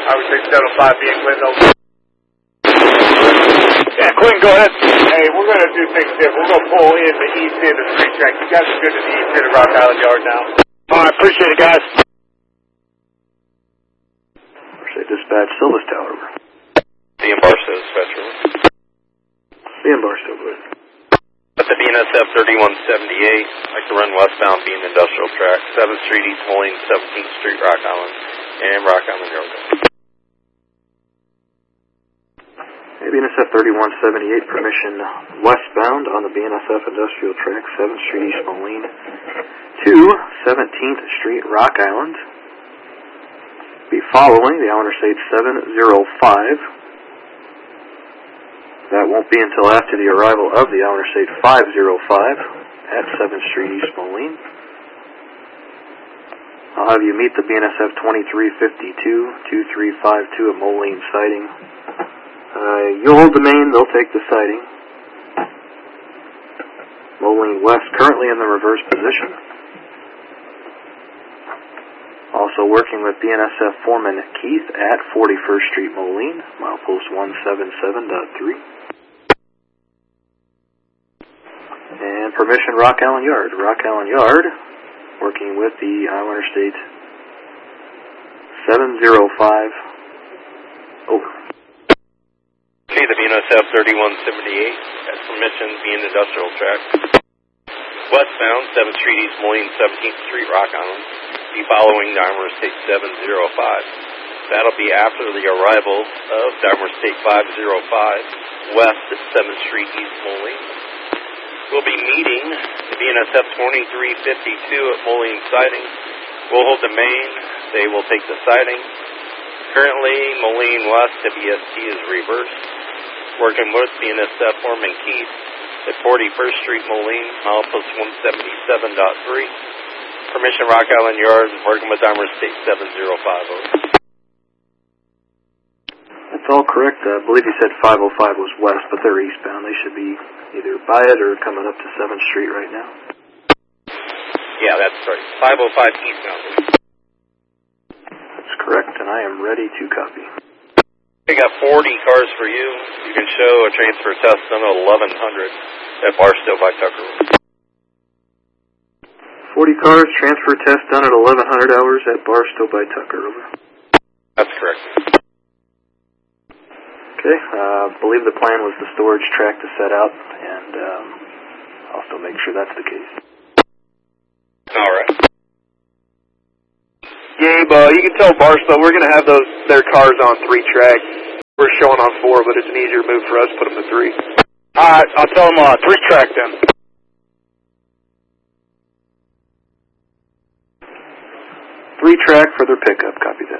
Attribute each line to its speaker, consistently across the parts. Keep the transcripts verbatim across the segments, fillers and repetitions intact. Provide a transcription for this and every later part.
Speaker 1: I would say seven five being Clinton over.
Speaker 2: Yeah, Clinton, go ahead.
Speaker 1: Hey, we're going to do things different. We're going to pull in the east end of the three track. You guys are good to the east end of Rock Island Yard now.
Speaker 2: All right, appreciate it, guys.
Speaker 3: Dispatch, Silvis Tower, over.
Speaker 4: Being Barstow, dispatch, over.
Speaker 3: Being Barstow, go ahead.
Speaker 4: At the B N S F thirty-one seventy-eight, I'd like to run westbound Bean Industrial Track, seventh Street, East Moline, seventeenth Street, Rock Island, and Rock Island Yard.
Speaker 3: Hey, B N S F thirty-one seventy-eight, permission westbound on the B N S F Industrial Track, seventh Street, East Moline, to seventeenth Street, Rock Island. Be following the Interstate seven oh five. That won't be until after the arrival of the Interstate five oh five at seventh Street, East Moline. I'll have you meet the B N S F twenty-three fifty-two, twenty-three fifty-two at Moline Siding. Uh, you'll hold the main, they'll take the siding. Moline West currently in the reverse position. Also working with B N S F Foreman Keith at forty-first Street, Moline, milepost one seventy-seven point three. And permission Rock Island Yard. Rock Island Yard, working with the Iowa Interstate seven oh five, over.
Speaker 4: Okay, the B N S F thirty-one seventy-eight, at permission Bean Industrial Track. Westbound, seventh Street, East Moline, seventeenth Street, Rock Island. Be following the Interstate seven oh five. That'll be after the arrival of the Interstate five oh five, west at seventh Street, East Moline. We'll be meeting the B N S F twenty-three fifty-two at Moline Siding. We'll hold the main. They will take the siding. Currently, Moline West W S T is reversed. Working with B N S F Foreman Keith at forty-first Street, Moline, milepost one seventy-seven point three. Permission Rock Island Yard, working with Interstate seven oh five, over.
Speaker 3: That's all correct. I believe you said five oh five was west, but they're eastbound. They should be either by it or coming up to seventh Street right now.
Speaker 4: Yeah, that's right. five oh five eastbound.
Speaker 3: That's correct, and I am ready to copy.
Speaker 4: We got forty cars for you. You can show a transfer test done at eleven hundred at Barstow by Tucker.
Speaker 3: forty cars, transfer test done at eleven hundred hours at Barstow by Tucker, over.
Speaker 4: That's correct.
Speaker 3: Okay, I uh, believe the plan was the storage track to set out, and um, I'll still make sure that's the case.
Speaker 4: All right.
Speaker 2: Gabe, uh, you can tell Barstow we're going to have those their cars on three track. We're showing on four, but it's an easier move for us to put them to three. All right, I'll tell them uh, three track then.
Speaker 3: Three track for their pickup, copy that.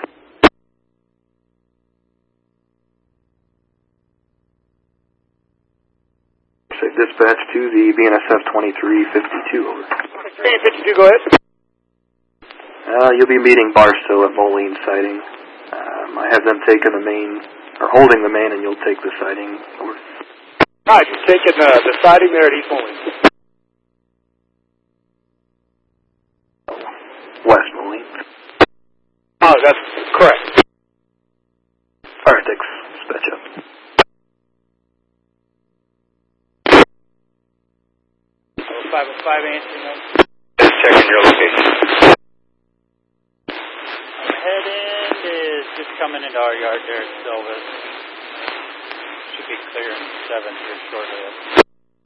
Speaker 3: Say dispatch to the B N S F twenty-three fifty-two, over.
Speaker 2: twenty-three fifty-two, go ahead.
Speaker 3: Uh, you'll be meeting Barstow at Moline Siding. Um, I have them taking the main, or holding the main, and you'll take the siding, over.
Speaker 2: All right, you're taking uh, the siding there at East Moline.
Speaker 3: West Moline.
Speaker 2: Oh, that's correct.
Speaker 3: All right, thanks. Dispatch up.
Speaker 2: five oh five answering them.
Speaker 4: Just checking your location.
Speaker 5: Head end is just coming into our yard there at Silvis. Should be clear in seven here shortly.